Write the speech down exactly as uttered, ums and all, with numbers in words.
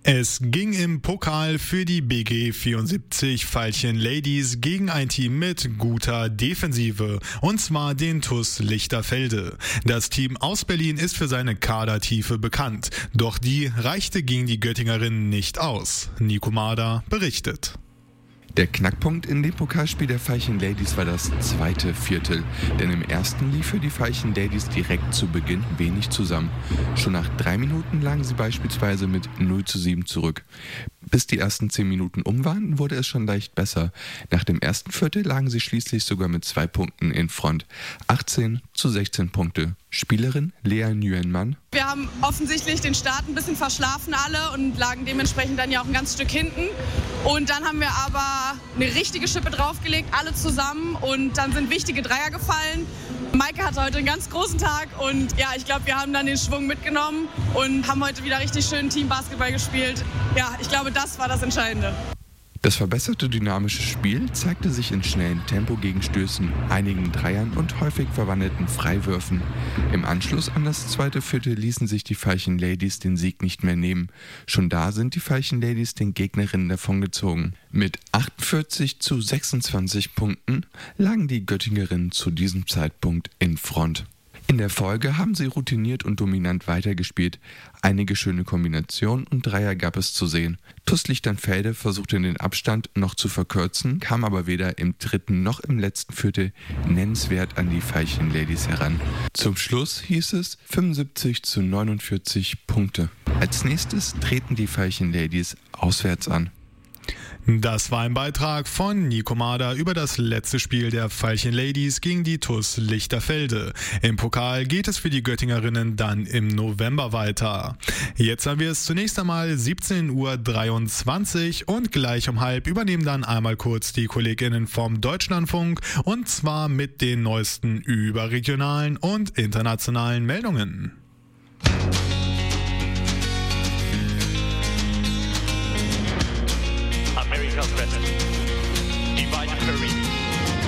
Es ging im Pokal für die B G vierundsiebzig Veilchen Ladies gegen ein Team mit guter Defensive, und zwar den T U S Lichterfelde. Das Team aus Berlin ist für seine Kadertiefe bekannt, doch die reichte gegen die Göttingerinnen nicht aus. Nico Mader berichtet. Der Knackpunkt in dem Pokalspiel der Veilchen Ladies war das zweite Viertel, denn im ersten lief für die Veilchen Ladies direkt zu Beginn wenig zusammen. Schon nach drei Minuten lagen sie beispielsweise mit null zu sieben zurück. Bis die ersten zehn Minuten um waren, wurde es schon leicht besser. Nach dem ersten Viertel lagen sie schließlich sogar mit zwei Punkten in Front. achtzehn zu sechzehn Punkte. Spielerin Lea Nguyen-Mann: Wir haben offensichtlich den Start ein bisschen verschlafen alle und lagen dementsprechend dann ja auch ein ganz Stück hinten. Und dann haben wir aber eine richtige Schippe draufgelegt, alle zusammen, und dann sind wichtige Dreier gefallen. Maike hatte heute einen ganz großen Tag und ja, ich glaube, wir haben dann den Schwung mitgenommen und haben heute wieder richtig schön Teambasketball gespielt. Ja, ich glaube, das war das Entscheidende. Das verbesserte dynamische Spiel zeigte sich in schnellen Tempogegenstößen, einigen Dreiern und häufig verwandelten Freiwürfen. Im Anschluss an das zweite Viertel ließen sich die Veilchen Ladies den Sieg nicht mehr nehmen. Schon da sind die Veilchen Ladies den Gegnerinnen davongezogen. Mit achtundvierzig zu sechsundzwanzig Punkten lagen die Göttingerinnen zu diesem Zeitpunkt in Front. In der Folge haben sie routiniert und dominant weitergespielt. Einige schöne Kombinationen und Dreier gab es zu sehen. T U S Lichterfelde versuchte den Abstand noch zu verkürzen, kam aber weder im dritten noch im letzten Viertel nennenswert an die Veilchen Ladies heran. Zum Schluss hieß es fünfundsiebzig zu neunundvierzig Punkte. Als nächstes treten die Veilchen Ladies auswärts an. Das war ein Beitrag von Nico Mader über das letzte Spiel der Veilchen Ladies gegen die T U S Lichterfelde. Im Pokal geht es für die Göttingerinnen dann im November weiter. Jetzt haben wir es zunächst einmal siebzehn Uhr dreiundzwanzig und gleich um halb übernehmen dann einmal kurz die KollegInnen vom Deutschlandfunk, und zwar mit den neuesten überregionalen und internationalen Meldungen. America's best.